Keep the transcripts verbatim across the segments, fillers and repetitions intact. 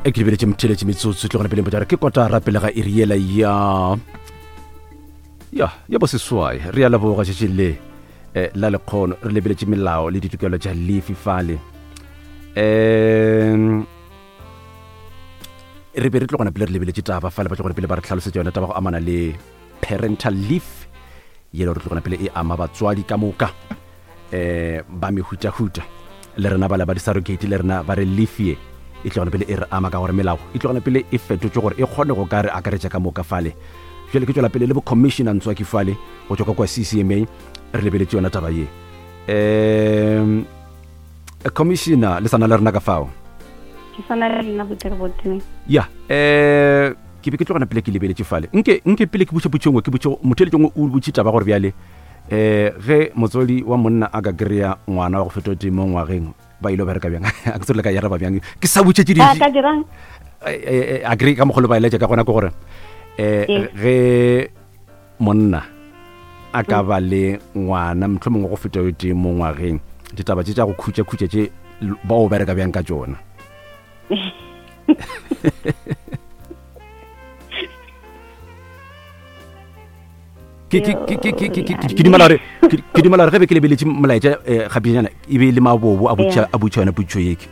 e ke lebeletse mtheletše metsotso tle gona pele mpotsa ke kotara pele ga iriela ya ya ya bo seswai re ya leboga tšetše le eh, la lekgono re lebeletše melao le ditokelo tša lefi fale um re be re tle gona pele re lebeletše taba fale ba tle gona pele ba re tlhalosetša yona taba go amana le parental leave yelo re tle gona pele e ama batswadi ka moka eh ba mehutahuta le rena ba la ba di-surrogate le rena ba re leave ye e tle gona pele e re ama ka gore melao e tle gona pele e fetotše gore e kgone go ka re akaretša ka moka fale jale ke tšwela pele le bo commissioner ntswa ke fale go tšwa ka kwa C C M A re lebeletše yona taba ye um commissioner le sana le rena ka fao ke sana le rena Buterbotile ya eh ke be ke tlo gona pele ke lebeletše fale nke nke pele ke butše butšengwe ke butše motheletšengwe o butše taba gore bjale eh ge motswadi wa monna a ka kry-a ngwana wa go fetote mo ngwageng ba ile ba re ka bjang a ke tsole ka yara ba bjang ke sa butše tše ka dirang eh agree ka mogolo ba ile ka gona ke gore eh ge monna a ka ba le ngwana mohlomongwe go fetote mo ngwageng ditaba tše tša go khutša khutša tše ba o bereka bjang ka tšona ke ke ke ke ke ke ke di malare ke di malare ge be ke lebeletše molaetša gapenyana e be le mabobo a butša a butša yona butšo yeke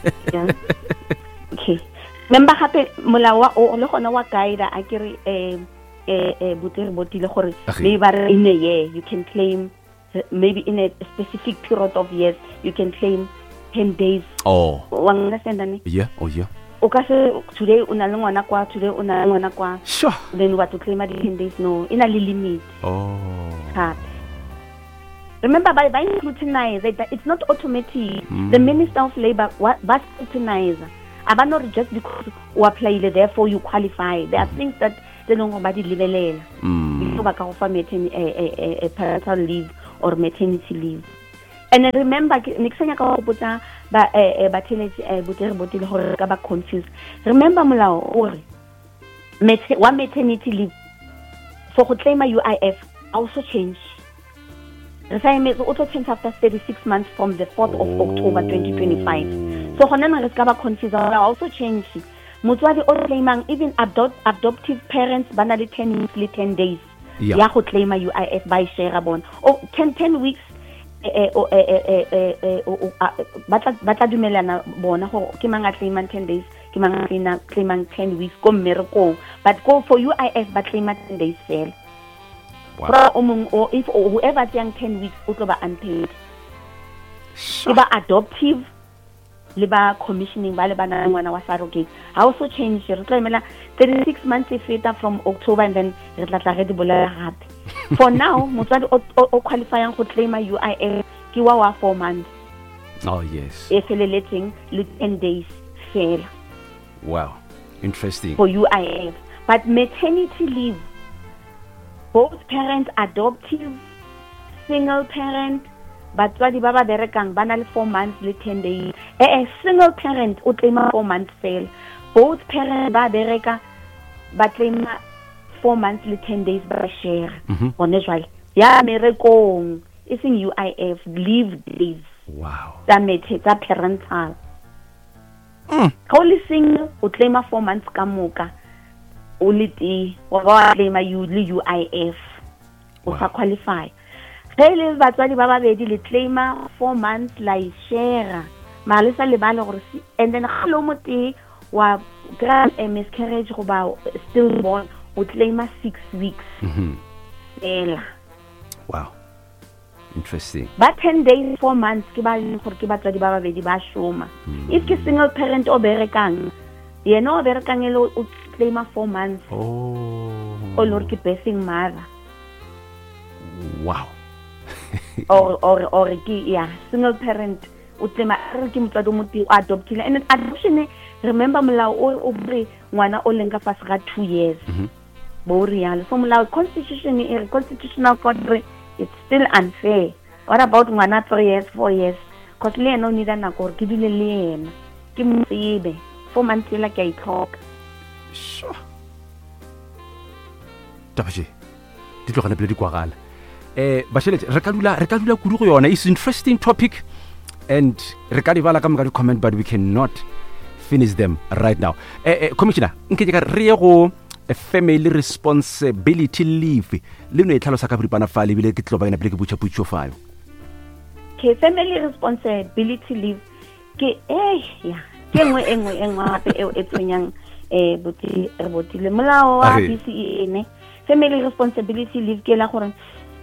okay member gape molao wa o le gona wa guide a ke re eh eh Buterbotile gore maybe ba re in a year you can claim maybe in a specific period of years you can claim ten days oh wa understand ane yeah oh yeah o ka se today una le ngwana kwa today una le ngwana kwa sure then what to claim at ten days no ina le limit oh ha remember by by scrutinize that it's not automatic mm. the minister of labor what but scrutinize aba not just because you apply therefore you qualify there are mm. things that they don't about levelela mm. so ba ka go fa maternity a parental leave or maternity leave and remember nixenya ka go botsa ba eh ba teenage Buterbotile gore ka ba confused remember molao gore wa maternity leave for go claim a U I F also change retirement auto change after thirty-six months from the fourth of October twenty twenty-five so gona re ska ba confused also change motswadi o claimang even adopt adoptive parents bana le ten weeks le ten days ya go claim a U I F by share bon oh ten ten weeks eh eh eh batla batla dumelana bona go ke manga claim ten days ke manga claim ten weeks ko mmereko but go for U I F ba claim ten days sel wow umong or if or whoever young ten weeks o tlo ba unpaid sure. Ba adoptive le ba commissioning ba le bana ngwana wa surrogate ha also change re tla imela thirty-six months e feta from October and then re tla tla re di bolela gape for now motswadi o qualifying go claim a U I F ke wa wa four months oh yes e feleletseng le ten days fela wow interesting for U I F but maternity leave both parents adoptive single parent batswadi ba ba berekang bana le four months le ten days eh single parent o claim four months fail both parents ba bereka ba claim four months le ten days ba share gone jwale ya merekong e seng U I F leave days wow tsa mete tsa parental mm ka le single o claim four months ka moka o le ti wa ba claim you le U I F o sa qualify ge le batswadi ba babedi le claim four months la share ma le sa le ba le gore and then ga lo moti wa grand miscarriage go ba stillborn o claim six weeks mhm ela wow interesting ba ten days four months ke ba le gore ke batswadi ba babedi ba shoma if ke single parent o berekang yena o berekang ele o claim four months oh o lor ke birthing mother wow or or or ke yeah single parent o claim re ke motswadi mo ti adoptile and adoption remember molao o bre ngwana o lenga fa se ga two years mhm bo real so molao constitution e constitutional court it's still unfair what about ngwana three years four years cause le no need na gore ke dile le yena ke mtsebe four months la ke I talk sure tabaje di tlogana pele di kwagala eh basheletse re ka dula re ka dula kudu go yona is interesting topic and re ka di bala ka mo ka di comment but we cannot finish them right now. eh, eh, commissioner nke ka re ye go family responsibility leave le no e tlhalosa ka boripana fa le bile ke tlo ba ena pele ke butša putšo fayo. Okay, family responsibility leave ke eh ya ke engwe engwe engwe gape eo e tshwenyang eh boti re botile molao wa B C E ne family responsibility leave ke la gore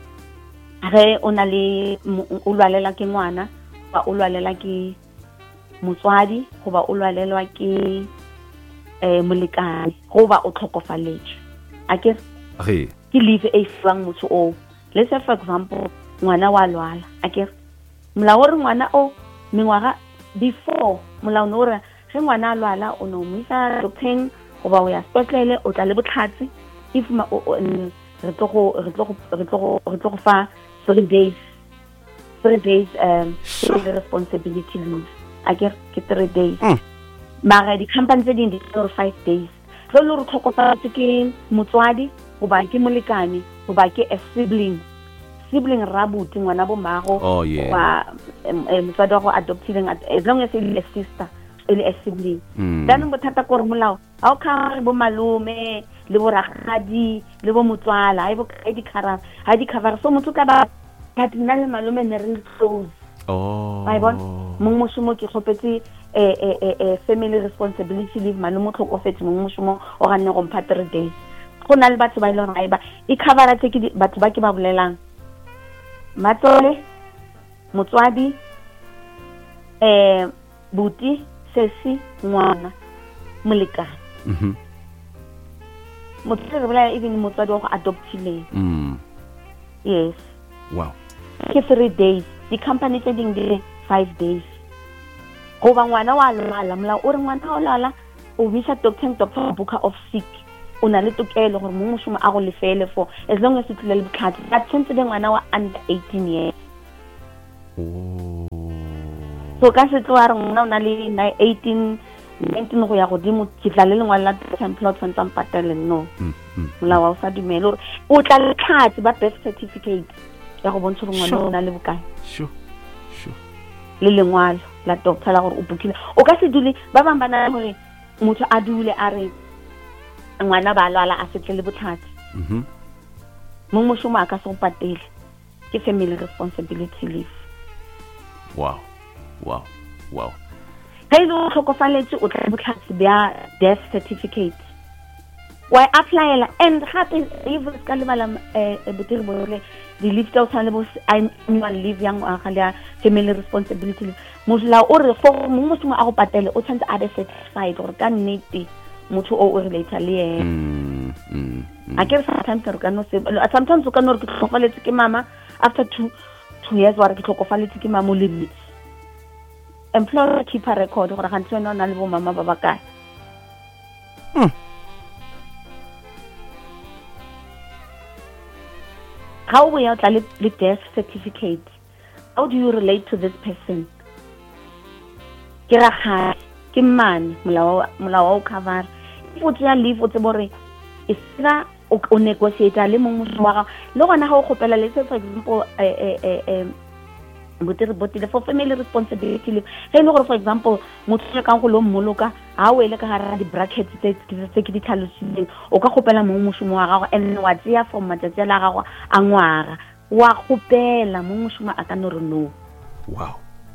re ona le o lwalela ke ngwana ba o lwalela ke motswadi go ba o lwalelwa ke eh molekane go ba o tlhokofaletse a ke ge ke leave e fang motho o let's say for example ngwana wa lwala a ke molao re ngwana o mengwaga before molao no re ge ngwana a lwala o no misa doctor go ba o ya sepetlele o tla le botlhatsi if ma re tlo go re tlo go re tlo re tlo go fa three days three days um the responsibility leave a ke ke three days mara di company tse dingwe di five days re lo re tlhokofatse ke motswadi go ba ke molekane go ba ke a sibling sibling rabuti ngwana bo mago oh yeah wa motswadi go adopting as long as a sister ele a sibling then bo thata gore molao ha o ka bo malume le bo ragadi le bo motswala ha bo ka di khara ha di cover so motho ka ba ka dina le malume ne re close oh ba bona mo mo shumo ke khopetse eh eh family responsibility leave malume tlhokofetse mo mo shumo o ga nne go mpha three days go na le batho ba ile ga ba e cover tse ke batho ba ke ba bolelang matole motswadi eh buti sesi ngwana molekane mhm motho re bolela even motswadi wa go adoptile mm yes wow ke three days di company tse ding di five days go ba ngwana wa lala mla o re ngwana o lala o bisa doctor doctor book of sick o na le tokelo gore mo moshimo a go lefele for as long as it's le botlhatsi that tshwantse le ngwana wa under eighteen years oh so ka se tloa re ngwana o na le eighteen nineteen go ya go dimo ke tla le lengwa la template tshwantse mpatele no mla wa o sa dumelo o tla le tlhatsi ba birth certificate ya go bontsha gore ngwana o na le bokae sure sure le lengwalo la doctor la gore o bukile o ka se dule ba bang bana gore motho a dule a re ngwana ba lwala a setle le botlhatsi mhm mo moshomo a ka se go patele ke family responsibility leave wow wow wow hey lo tlhokofaletse o tla botlhatsi bya death certificate wa apply la and happy leave ka le bala eh botiri bole di leave tsa tsana le bo annual leave yang a ga family responsibility leave mo la o re for mo moshomo a go patele o tshantse a be certified gore ka nnete motho o o relate le yena mm mm a ke sometimes re ka no se sometimes o ka no re ke tlhokofaletse ke mama after two two years wa re ke tlhokofaletse ke mama le mme employer keep a record gore ga ntse no na le bo mama ba ba kae mm how we out le death certificate how do you relate to this person ke ra ga ke man molao molao o cover o tla leave o tsebore e sira o negotiate le mongwe wa le gona ga o gopela le for example eh eh eh botiri botile for family responsibility le ge le gore for example motho ka go lo mmoloka ha o ele ka gara di brackets tse tse ke di tlhalositseng o ka gopela mo moshomo wa gago and wa tsia for matsatsi la gago a ngwaga wa gopela mo moshomo a ka no re no wow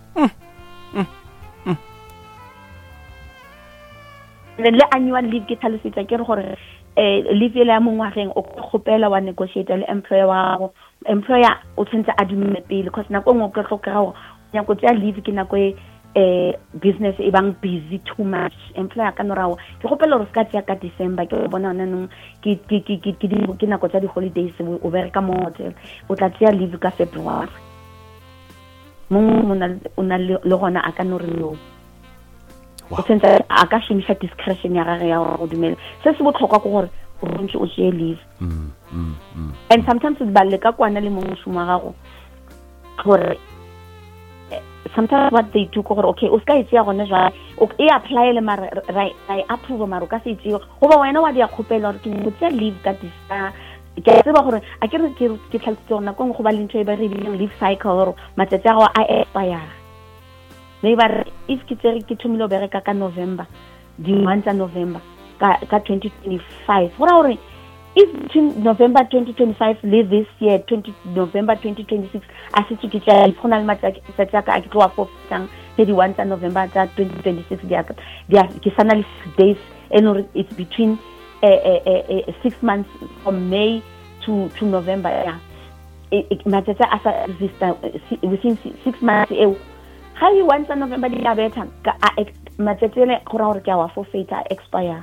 le annual leave ke tlhalositsa ke re gore eh leave le ya mongwageng o gopela wa negotiate le employer wa gago employer o tshentse a dumme pele because nako ngwe go tlhokega go ya go tsa leave ke nako eh business e bang busy too much employer ka norawo ke gopela gore ska tsia ka December ke bona nna ke ke ke ke ke nako tsa di holidays o bereka mo hotel o tla tsia leave ka February mo mona ona le gona a ka no re no o tshentse a ka shumisa discretion ya gagwe ya go dumela se se botlhokwa go gore o ntse o tsie leave mm mm and sometimes it's bad le ka kwana le mongwe shumwa gago gore sometimes what they do gore okay o ska itse ya gone jwa o e apply le mara right I approve mara ka se itse go ba wena wa di a khopela gore ke mo tsa leave ka disa ke tseba gore a ke re ke ke tlhaletse gore nako go ba le ntwe ba re bileng leave cycle gore matsatsi a go a expire maybe if ke tsere ke thomile bereka ka November di one tsa November ka ka twenty twenty-five for our if between November twenty twenty-five le this year twenty November twenty twenty-six a se ke tla ifona le matsa tsa ka ke tloa for tsang thirty-one tsa November tsa twenty twenty-six dia dia ke sana le days and it's between uh, uh, uh, uh, six months from May to to November yeah matsa asa within six months e how you want tsa November dia beta ka matsa tsele go ra gore ke wa forfeit expire.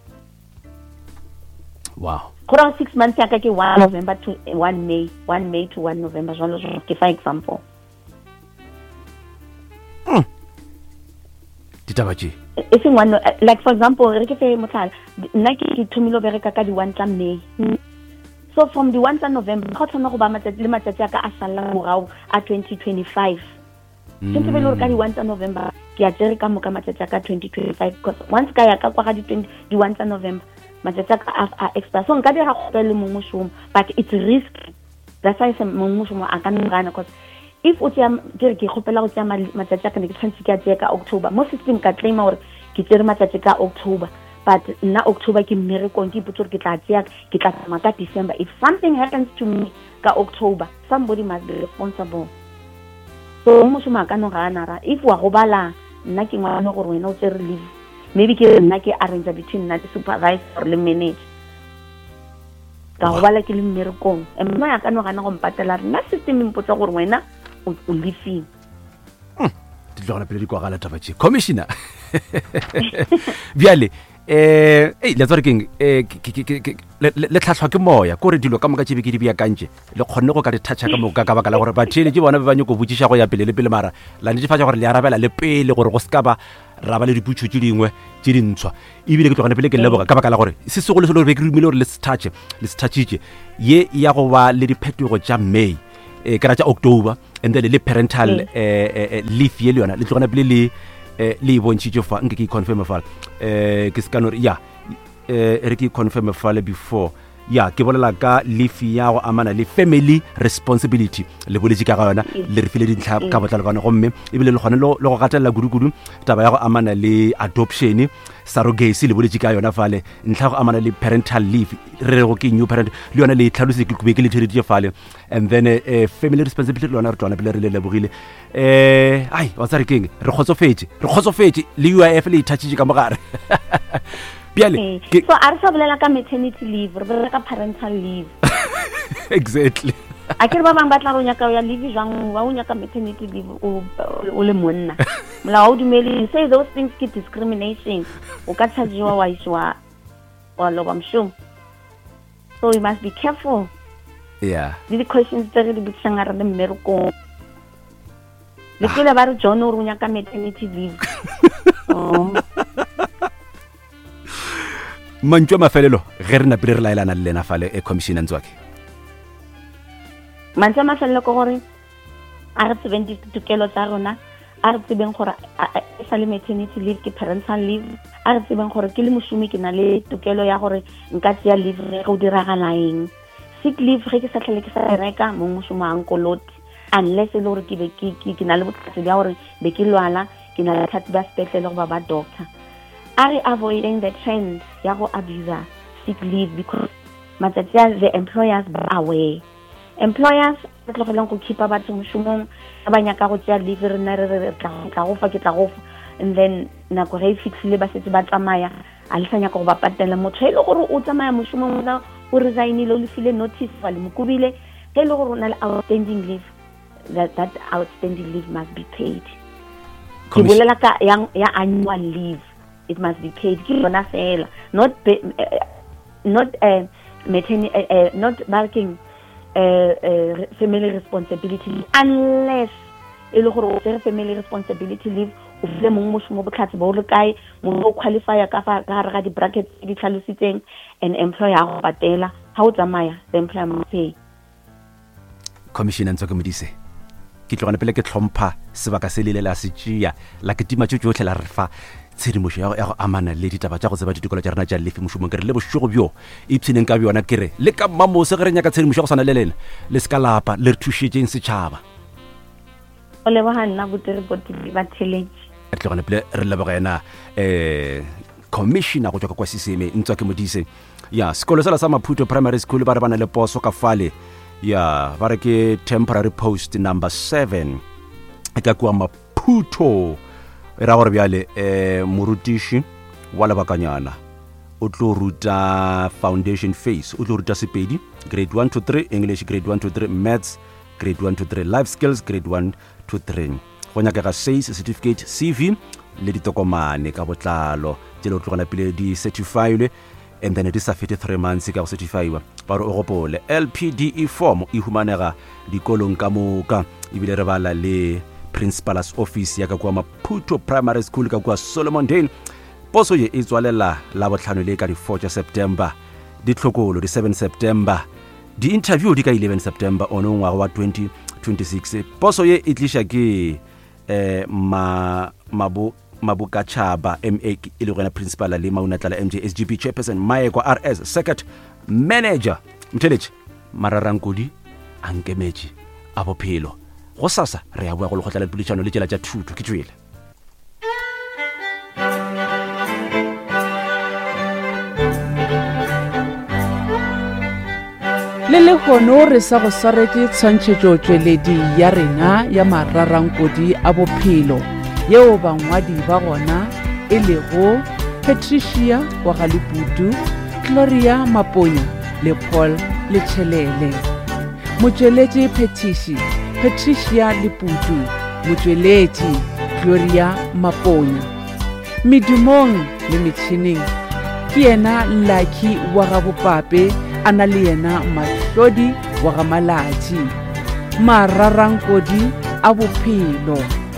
Wow. Around six months ya ka ke one November to one May, one May to one November. Jwalo jwalo ke for example. Mm. Ditaba tse. If one like for example, re ke fe motlhala, nna ke ke thomile bereka ka di one tsa May. So from the one tsa November, ga tsona go ba matsatsi le matsatsi ya ka a sala morao a twenty twenty-five. Sentse be lo ka di one tsa November, ke a tsere ka mo ka matsatsi ya ka twenty twenty-five because once ka ya ka kwa ga di twenty di one tsa November. Matsatsi a extra so nka dira go pele mo mošomo but it's risky that's why some mo mošomo a ka nna because if o tsaya dire ke gopela go tsaya matsatsi a ka ne ke tshwantse ka tsaya ka October mo system ka claim gore ke tsere matsatsi ka October but na October ke mmerekong ke ipotsa ke tla tsaya ke tla tsama ka December if something happens to me ka October somebody must be responsible so mo mošomo a ka no gana ra if wa go bala nna ke ngwana gore wena o tsere leave maybe ke nna ke arrange between na supervisor le manager ka go bala ke le mmerekong emma ya ka no gana go mpatela rena system impotsa gore wena o leafing di tlogana pele di kwa gala taba tse commissioner biale eh eh le tsore keng eh le tlhatlhwa ke moya gore dilo ka moka tshebe ke di bia kantse le khonne go ka di thatcha ka moka ka baka la gore bathele ke bona ba banye go butsisha go ya pele le pele mara la netefatsa gore le arabela le pele gore go ska ba ra ba le diputso tse dingwe tse dintshwa ebile ke tlogana pele ke leboga ka baka la gore se segolo se le re ke rumile gore le sthatche le sthatchitse ye ya go ba le diphetogo tsa May eh ka tsa October and then le parental eh leave ye le yona le tlogana pele le eh le bontshitse fa nke ke confirm fa eh ke scanner ya eh re ke confirm fa le before ya ke bolela ka leave ya go amana le family responsibility le boletse ka yona le re file dintlha ka botlalo kana gomme ebile le gone le go gatella gudugudu taba ya go amana le adoption surrogacy le boletse ka yona fale ntlha go amana le parental leave re go ke new parent le yona le tlhalose ke kubeke le tsheditse fale and then eh, family responsibility le yona re tswana pele re le lebogile eh ai wa tsare keng re khotsofetse re khotsofetse le U I F le ithatshitse ka mogare Biale, okay. So are sa bolela ka maternity leave, re bolela ka parental leave. Exactly. A ke ba bang ba tla ronya ka ya leave jang wa unya ka maternity leave o o le monna. Molao o dumele say those things ke discrimination. O ka tshajiwa wa iswa wa lo ba mshum. So we must be careful. Yeah. The questions that re bitsang ra le mmereko. Le tsela ba re John o ronya ka maternity leave. Oh. Mantswe mafelelo ge re na pele re laelana le lena fale e commissioner ntswake mantswe mafelelo go gore a re tsebeng ditokelo tsa rona a re tsebeng gore e sa le maternity leave ke parental leave a re tsebeng gore ke le mošomi ke na le tokelo ya gore nka tsaya leave re go diragala eng sick leave ge ke sa tlhele ke sa reka mo mošomo a nkoloti unless e le gore ke be ke na le botlhatsi bja gore be ke lwala ke na le tlhatsi ba sepetlele go ba ba doctor are avoiding the trend ya go abuse sick leave because matsatsi the employers are aware employers ba tlogelang go keepa batho mošomong ba nyaka go tsaya leave re na re tla go fa ke tla go and then nako ge e fixile ba setse ba tsamaya a le sanya go ba patela motho e le gore o tsamaya mošomong na o resignile o le file notice wa le mokubile ge le gore o na le outstanding leave that that outstanding leave must be paid ke bolela ka ya annual leave it must be paid ke bona fela not pay, uh, not uh, maternity uh, uh, not marking uh, uh, family responsibility unless e le gore o tsere family responsibility leave o file mong mošomo botlhatsi bo le kae mo o qualify ka fa ka ga di brackets di tlhalositseng an employer go patela ha o tsamaya the employer must pay commissioner ntse modise ke tlogana pele ke tlhompha sebaka se le la se tšia la ke tima tšo tšotlhe la re fa tshedimošo ya go amana le ditaba tša go tseba ditokelo tša rena tša lefi mošomong ke re le bošogo bjo ipsheneng ka bjona ke re le ka mmamose ge re nyaka tshedimošo ya go sana le lena le se ka lapa le re thušetšeng setšhaba o leboga nna botereboti ba theletše a tle gone pele re leboga ena eh commissioner go tswa kwa siseme ntswa ke modise ya sekolo sela sa Maputo Primary School ba re bana le poso ka fale ya ba re ke temporary post number seven ka kwa Maputo e ra gore bjale eh morutiši wa lebakanyana o tlo ruta foundation phase o tlo ruta sepedi grade one to three English grade one to three maths grade one to three life skills grade one to three go nyakega sales certificate C V le ditokomane ka botlalo tse le tlogana pele di certified and then it is a fifty-three months ka go certifywa ba re o gopole L P D E form e humanega dikolong ka moka ibile re bala le principal's office ya ka kwa Maputo Primary School ka kwa Solomon Dale poso ye e tswalela la botlhano le ka di four September di tlhokolo di seven September di interview di ka eleven September ono ngwa wa twenty twenty-six poso ye e tlisha ke eh ma mabo Mabuka Chaba M A ile gona principal le Maunatlala M J S G P chairperson Maeko R S second manager Mthelechi Mararankodi ankemeji a bophelo go sasa re ya bua go le gotla le pulitshano le tšela tša thuto ke tswele le le gono re sa go swaretse tshwantšhetšo tšweledi ya rena ya mararankodi a bophelo yeo bangwadi ba gona e lego Patricia wa Galiputu, Gloria Maponya le Paul Letšhelele. Motšweletši Petiši Patricia Leputu, motšweletši Gloria Maponya. Medumong le metšhineng ke yena Lucky wa Gabopape a na le yena Mahlodi wa Gamalatši. Mararankodi a bophelo.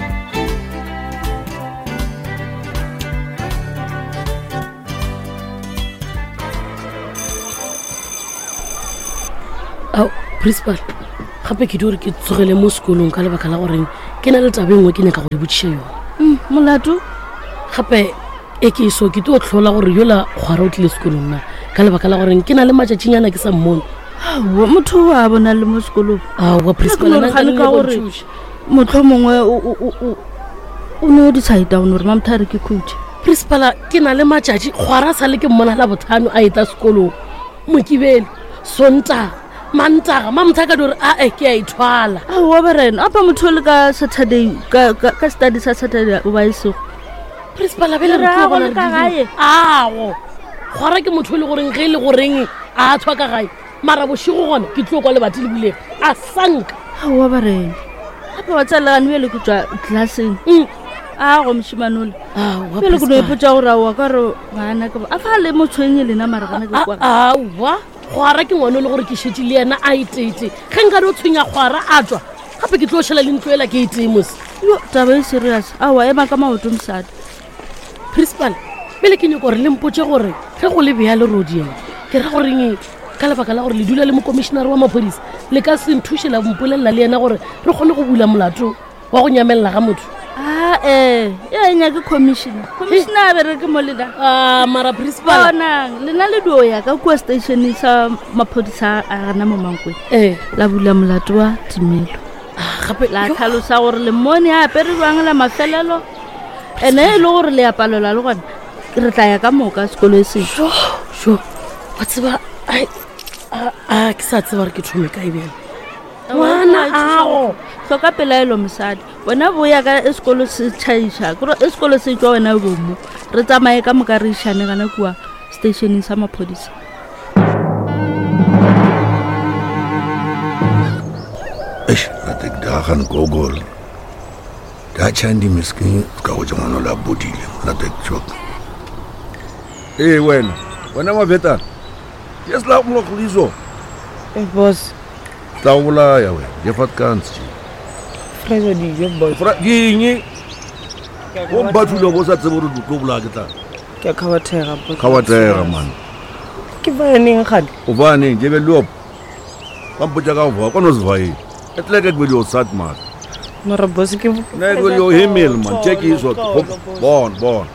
Au, principal, gape ke dore ke tsogele mo sekolong ka lebaka la gore ke na le tabengwe ke nyaka go di botšiša yona. Mm, molato gape e ke so ke tlo tlhola gore yola kgwara o tlile sekolong na ka lebaka la gore ke na le matšatšinyana ke sa mmone. Aowa, motho wa bona le mo sekolong. Aowa, principal nna ke ka gore motlho mongwe o ne o decide down gore mamthare ke coach. Principal ke na le matšatši kgwara sa le ke mmona la bothano a eta sekolong mokibelo sontaga mantaga mamthaka dore a e ke a ithwala. Aowa berena apa motho le ka Saturday ka ka study sa Saturday o ba isego. Principal a bele re go le ka gae. Ago gora ke motho le goreng ge le goreng a thwa ka gae mara boshigo gona ke tlo kwa le batile bile a sanka. Aowa berena apa wa tsala ga nwe le go tswa classeng. A go mshimanola. Aowa pele go no ipotsa gore wa ka re bana ka a fa le motshwenye lena mara gana ke kwa. Aowa kgwara ke ngwane le gore ke šetse le yena a itete ge nka re o tshwenya kgwara a tswa gape ke tlo šhela le ntloela ke itee mose. Yo taba e serious awa ema ka maoto mosadi. Principal pele ke nyako gore le mpotse gore ge go le bea le rodi ena ke ra goreng ka lebaka la gore le dula le mokomišenare wa maphodisa le ka se nthušela mpolelela le yena gore re kgone go bula molato wa go nyamelela ga motho. Ah eh ya nya ke commissioner commissioner a bere ke mo lena ah mara principal bona lena le doya ka kwa station sa maphodisa a gana mo mankwe eh la bula molato wa Timelo. Ah gape la tlhalosa gore le mone a pere bang la mafelelo ene le gore le apalola le gona re tla ya ka moka sekolo se sho sho wa tseba ai a ke sa tseba re ke thome ka ibele wana ao so ka pelaelo mosadi wena boya ka sekolo se tšhaiša gore sekolo se tswa wena bomo re tsamaye ka moka re išane gana kua stationeng sa maphodisa. eish rate ke dagane gogol da tšhandi miskin ka go tša ngwana la bodile rate ke tšoka. Ee wena wena mabetana yes la mlokhlizo Eh boss, tla go bolaya wena jefat kantsi frezo dijo boss. fra ginyi o mbathula bo sa tsebo re tlo bolaya ke tla Ke khawathega boss. khawathega man Ke baneng gadi. o bane je be lop ka mpotsa ka go kwa no zvai etle ke be yo sat man Mara boss ke na go yo email man check iso bon bon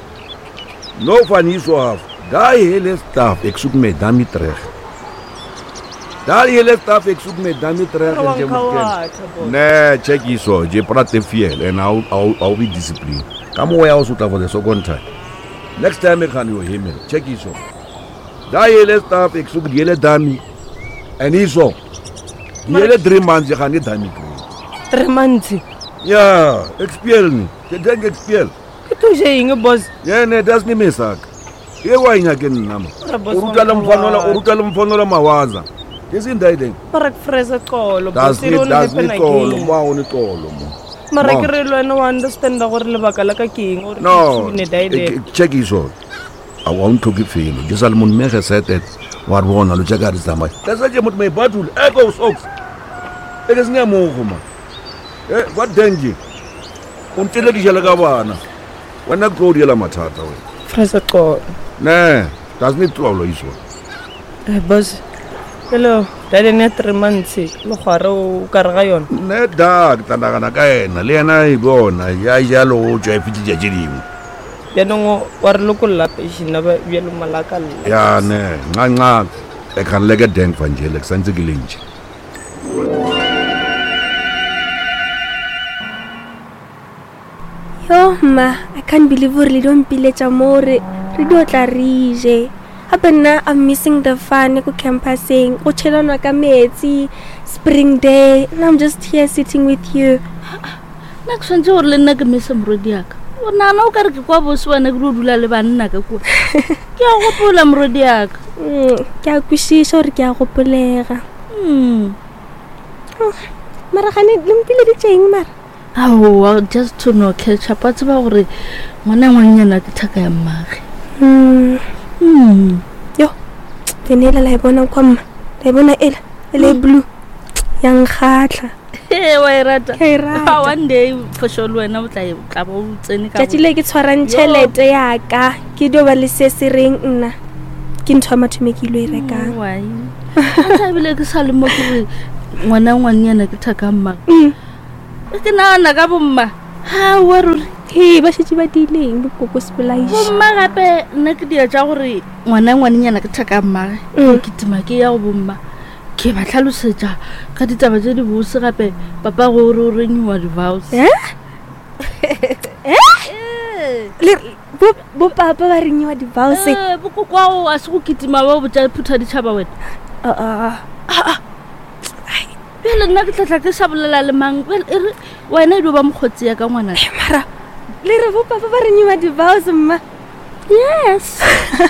no fani so have dai hele staff eksuk me dami treg dal hele staff eksukume dami trege nje ne check iso je prate fiel and I'll, I'll, I'll be disciplined come away also for the second time next time can you hear me check iso dal hele staff eksuk hele dami and iso hele three months je kan dami three months yeah expel ni ke deng expel ke tu je ing boss yeah ne das ni mesaka ye wa inya ke nna ma urutala mfanola urutala mfanola mawaza Isindayideng. Mara kufreza xolo. Das ni das ni xolo, mwa uni xolo mo. Mara ke re lwana wa understand gore lebaka la ka keng gore no ne dayideng. Check iso. I want to give you. Ke sal mon mege setet war bona lo check adisa mai. Tsa je mot mai batul ego socks. Eke singa mo goma. Eh what danger? Untile ke jela ka bana. Wana go di la mathata we. Freza xolo. Ne, das ni xolo iso. Eh boss. Hello, dale ne three months lo khara o karga yona. Ne da ke tandagana ka ena le ena e bona ya jalo o tswa e fitse dingwe. Ya no wa re lokolla patient ba bjelo malaka le. Ya ne nganqa e kan leke deng vanjele kusantse ke lenje. Yo ma, I can't believe we don't piletsa more. Re do tla rije. Apena I'm missing the fun ko campusing. O chelana ka metsi, spring day. And I'm just here sitting with you. Na kusanje gore le nna ke mesa morodi yaka. O nana o ka re ke kwa boswana ke dula le banna ka kwa. Ke a gopola morodi yaka. Mm, ke a kwishisha gore ke a gopolega. Mm. Mara gane le mpile di tseng mara. Oh, just to know catch up. What's about gore ngwana ngwanyana ke thaka ya mmage. Mm. Mm. Yo. Venela la bona kwa la bona ela, ele blue. Yang khatla. Eh wa irata. Ke rata. One day for sure wena o tla e tla bo tsene ka. Tjatsi le ke tshwarang tšhelete ya ka. Ke do ba le se se reng nna. Ke ntho mathume ke lo e rekang. Why? Tsa bile ke sa le mo ke ngwana ngwanyana ke thaka mma. Ke nana ka bomma. Ha wa ruri. He ba shetse ba dileng bo koko spolaish. Bomma gape nna ke dia tsa gore ngwana ngwanyana ke thaka mma. Ke tima ke ya go bomma. Ke ba tlhalosetsa ka ditaba tse di bose gape papa go re re nwa divorce. Eh? Eh? Le bo bo papa ba re nwa divorce. Eh bo kokwa o a se go kitima ba botsa phutha di tshaba wena. Ah ah. Bele nna ke tlatla ke sa bolela le mang bele wena do ba mkhotsi ya ka ngwana. Mara le re bo papa ba re nwa divorce mma. Yes.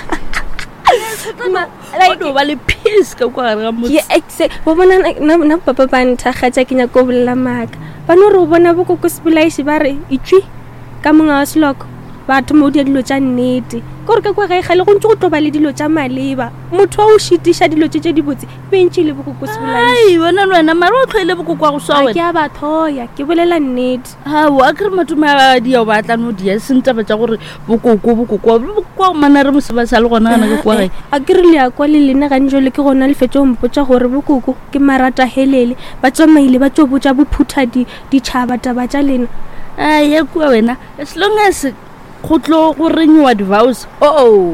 Ma like do ba le peace ka kwa ga mo. Yeah, exact. Bo bona na na papa ba ntha gatsa ke nya go bolela maka. Ba no re bona bo koko spolaish ba re itwi ka monga wa sloko. Batho mo di dilo tsa nnete. Gore ka kwa ga gale go ntse go toba le dilo tsa maleba. Motho o shitisha dilo tse di botse. Bentse le bo koko spolaish. Ai wena lwana mara o tlhoile bo koko go swa wena. Ke a bathoya ke bolela nnete. Ha wa kre matuma ba di o batla no di senta ba tsa gore bo koko bo koko kwa mana re moseba sa le gona gana ke kwa gae. A ke re le ya kwa le lena ga njole ke gona le fetse o mpotsa gore bo koko ke marata helele. Ba tsamaile ba tso botsa bo phutha di di tshaba taba tsa lena. Ai ya kwa wena as long as go tlo go renewa divorce. Oh.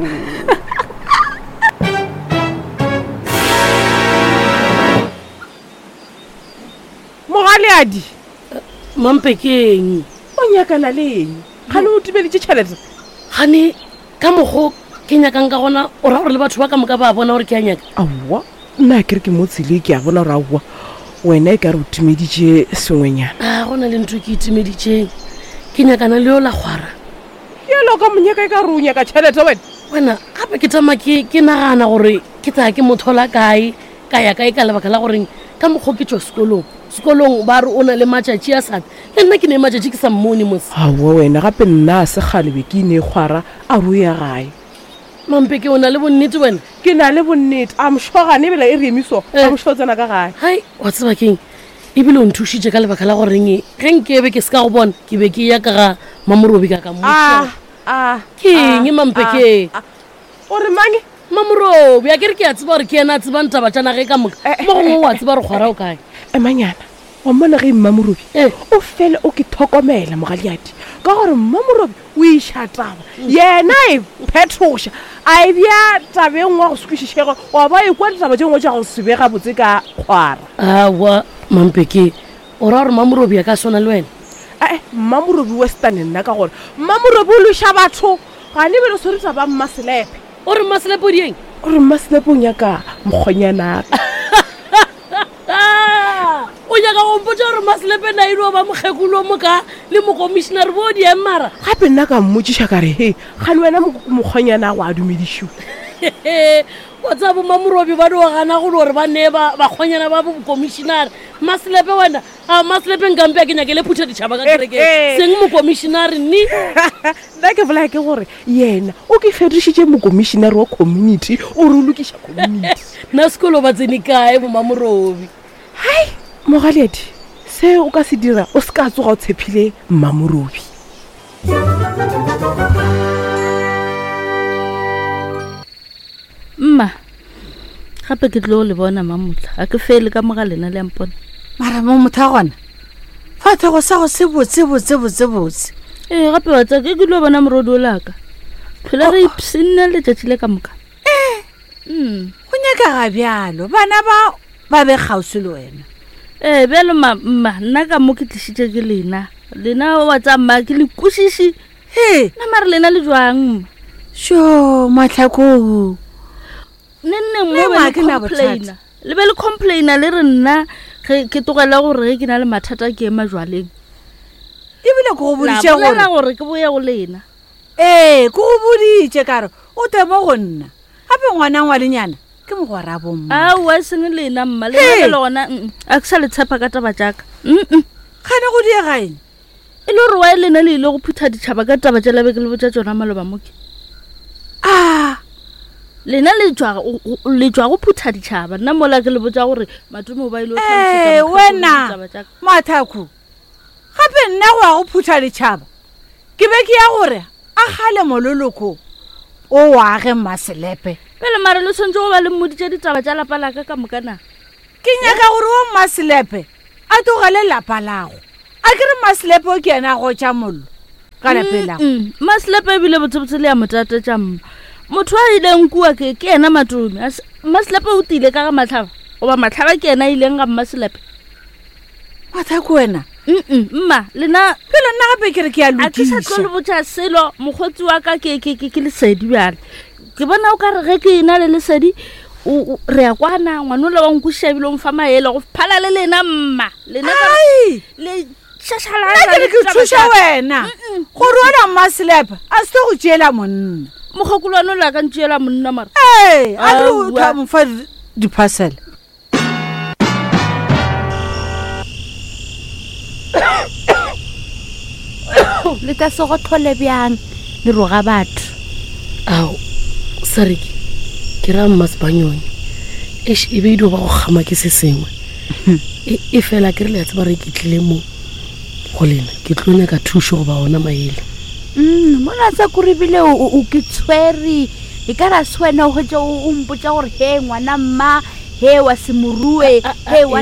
Mogaleadi Mampekeng o nyakana leng ga le o tibeditse tšhelete gane ka mogo ke nyakang ka gona o ra gore le batho ba ka moka ba bona gore ke a nyaka. aowa nna ke re ke mo tshile ke a bona gore aowa wena e ka re o timeditše sengwenyana a gona le ntho ke itimeditšeng ke nyakana le yo la kgwara yalo ka monyaka e ka re o nyaka tšhelete wena wena gape ke tama ke ke nagana gore ke tsaya ke mothola kae ka ya kae ka lebaka la goreng ka mokgo ke tswa sekolong sekolong ba re o na le matšatši a sata le nna ke ne matšatši ke sa mmone mose. aowa wena gape nna a sekgalebe ke ine kgwara a ro ya gae Mampeke o na le bonnete wena ke na le bonnete a mšogane ebela e re emiso a mošo tsena ka gae hai wa tseba keng ebile o nthušitše ka lebaka la goreng ge nkebe ke se ka go bona ke be ke ya ka ga mamorobi ka ka mo keng Mampeke o re mange mamorobi a ke re ke a tseba gore ke ena a tsebang taba tša nage ka moka mo gongwe wa tseba re kgwara o kae emanyana wa mmona ge mmamorobi o fele o ke thokomela mogaleadi ka gore mmamorobi o iša taba yena e phetoša a e bja tabeng wa go sekwišišego wa ba e kwa ditaba tše ngwe tša go se bega botse ka kgwara awa mampeke o ra gore mamorobi a ka swana le wena ae mmamorobi western nna ka gore mmamorobi o loša batho ga ne bele sorisa ba mmaselepe o re mmaselepo dieng o re mmaselepong yaka mokgonyanaka o nyaka go mpotsa gore maselepe na eno ba mokgekulo moka le mokomišenare bo di emara gape nna ka mmotšiša ka re he gane wena mokgonyana go a dumedišiwa wa tsa bomamorobi ba dio gana go le gore ba neye bakgonyana ba bokomišenare maselepe wena a maselepe nkampe a ke nyake le phutha ditšhaba ka kereke seng mokomišenare nne nna ke bola ke gore yena o ke fedišitše mokomišenare wa community o re o lokiša community nna sekolo ba tsene kae bomamorobi hai mogaledi se o ka se dira o se ka tsoga o tshepile mmamorobi mma gape ke tlo le bona mamotla a ke fele ka moga lena le ampona mara mo motho a gona fa thego sa go se botse botse botse botse ee gape wa tsa ke ke tlo bona morodi o laka phela re ipsinne letšatši le ka moka go nyaka ga bjalo bana ba ba be kgausi le wena ee bjalo mma nna ka mo ke tlišitše ke lena lena wa tsa mma ke le kwešiši he nna mare lena le jwang mma sho matlhakong nenneng mo be le complaina le be le complaina le re nna ke togela gore ge ke na le mathata ke ema jwaleng ebile ke go boditše gore ke boya go lena ee ke go boditše kare o temo go nna gape ngwana ngwalenyana ke mogwara bomma aowa seng lena mma lena le gona a ke sa le tshepa ka taba jaaka kgane go diegaeng e le gore wa e lena le ile go phutha ditšhaba ka taba tša labeke le botša tsona maloba moke a lena le tswa go phutha ditšhaba nna mola ke le botša gore matumo ba ile ee wena mathako gape nna go ya go phutha ditšhaba ke be ke ya gore a gale mololoko o waage mmaselepe pele mare le tshwanetse go ba le mmoditše ditaba tša lapa laka ka mokana ke nyaka gore o mmaselepe a togele lapa lago a ke re mmaselepe o ke ena go tša mollo ka lapelago mmaselepe ebile botsebotse le ya motate tša mma motho a ileng kua ke ke ena matumi mmaselepe o tile ka ga matlhaba goba matlhaba ke ena ileng ga mmaselepe mathako wena mma lena pele nna gape ke re ke ya a ke sa tlo le botša selo mokgotsi wa ka ke lesedi bjale ke bona o ka re ge ke ena le lesedi re ya kwana ngwane o le wa nkwešiša ebile o mfa maele go phala le lena mma lena le šašalake ke thuša wena gore wena mmaselepe a se go tšeela monna mokgakolwane o le ka ntšeela monna mara ee a re o mfa diphasele le ka se go thole bjang le roga batho ao sareki ke ra mmasebanyone eš e be idio ba go gama ke se sengwe e fela ke re le ya tseba re ke tlile mo go lena ke tlo nyaka thušo go ba ona maele mona sa korebile o ke tshwere e ka ra se wena o hwetša o mpotša gore he ngwana mma he wa semorue he wa